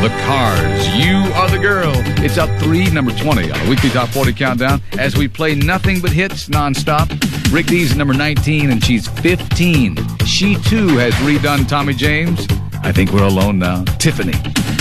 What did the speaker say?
The Cars, You Are the Girl. It's up 3, number 20 on the weekly Top 40 Countdown as we play nothing but hits nonstop. Rick Dees at number 19, and she's 15. She, too, has redone Tommy James. I Think We're Alone Now. Tiffany.